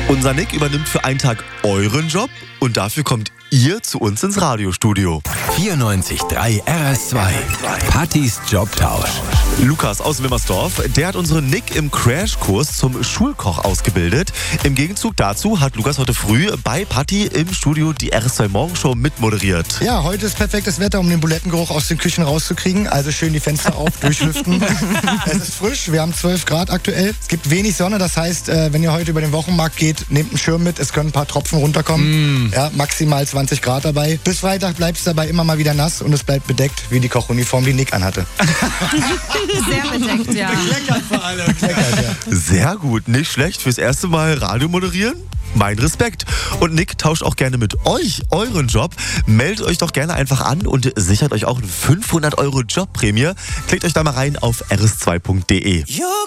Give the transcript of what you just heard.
Unser Nick übernimmt für einen Tag euren Job und dafür kommt ihr zu uns ins Radiostudio. 94.3 RS2. Pattys Jobtausch. Lukas aus Wimmersdorf, der hat unseren Nick im Crashkurs zum Schulkoch ausgebildet. Im Gegenzug dazu hat Lukas heute früh bei Patti im Studio die RS2 Morgenshow mitmoderiert. Ja, heute ist perfektes Wetter, um den Bulettengeruch aus den Küchen rauszukriegen. Also schön die Fenster auf, durchlüften. Es ist frisch, wir haben 12 Grad aktuell. Es gibt wenig Sonne, das heißt, wenn ihr heute über den Wochenmarkt geht, nehmt einen Schirm mit. Es können ein paar Tropfen runterkommen. Ja, maximal 20 Grad dabei. Bis Freitag bleibt es dabei immer mal wieder nass und es bleibt bedeckt, wie die Kochuniform, die Nick anhatte. Sehr bedeckt, ja. Bekleckert vor allem. Bekleckert, ja. Sehr gut, nicht schlecht fürs erste Mal Radio moderieren. Mein Respekt. Und Nick tauscht auch gerne mit euch euren Job. Meldet euch doch gerne einfach an und sichert euch auch eine 500 € Jobprämie. Klickt euch da mal rein auf rs2.de.